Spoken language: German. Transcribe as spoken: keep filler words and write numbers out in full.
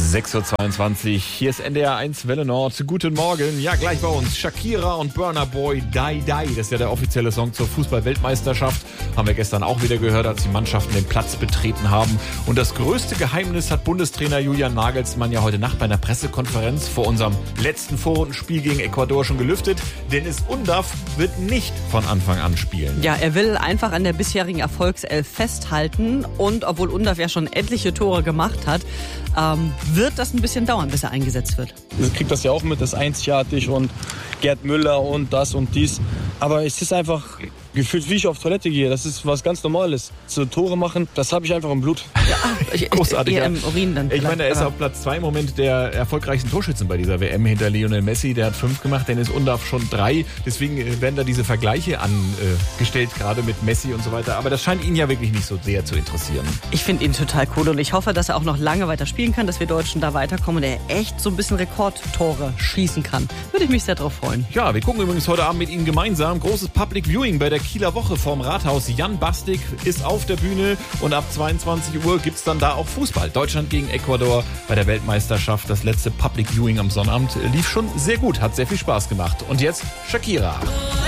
sechs Uhr zweiundzwanzig, hier ist N D R eins Welle Nord. Guten Morgen. Ja, gleich bei uns Shakira und Burna Boy, Die Die. Das ist ja der offizielle Song zur Fußball-Weltmeisterschaft. Haben wir gestern auch wieder gehört, als die Mannschaften den Platz betreten haben. Und das größte Geheimnis hat Bundestrainer Julian Nagelsmann ja heute Nacht bei einer Pressekonferenz vor unserem letzten Vorrundenspiel gegen Ecuador schon gelüftet. Dennis Undaff wird nicht von Anfang an spielen. Ja, er will einfach an der bisherigen Erfolgself festhalten. Und obwohl Undaff ja schon etliche Tore gemacht hat, ähm, wird das ein bisschen dauern, bis er eingesetzt wird. Ich krieg das ja auch mit, das ist einzigartig und Gerd Müller und das und dies. Aber es ist einfach gefühlt, wie ich auf Toilette gehe. Das ist was ganz Normales. So Tore machen, das habe ich einfach im Blut. Ja, ich, großartig. Eher Ja. im Urin dann. Ich meine, er ist auf Platz zwei im Moment der erfolgreichsten Torschützen bei dieser W M hinter Lionel Messi. Der hat fünf gemacht, Dennis Undaff schon drei. Deswegen werden da diese Vergleiche angestellt, gerade mit Messi und so weiter. Aber das scheint ihn ja wirklich nicht so sehr zu interessieren. Ich finde ihn total cool und ich hoffe, dass er auch noch lange weiter spielen kann, dass wir Deutschen da weiterkommen und er echt so ein bisschen Rekordtore schießen kann. Würde ich mich sehr drauf freuen. Ja, wir gucken übrigens heute Abend mit Ihnen gemeinsam. Großes Public Viewing bei der Kieler Woche vorm Rathaus. Jan Bastik ist auf der Bühne und ab zweiundzwanzig Uhr gibt es dann da auch Fußball. Deutschland gegen Ecuador bei der Weltmeisterschaft. Das letzte Public Viewing am Sonnabend lief schon sehr gut, hat sehr viel Spaß gemacht. Und jetzt Shakira.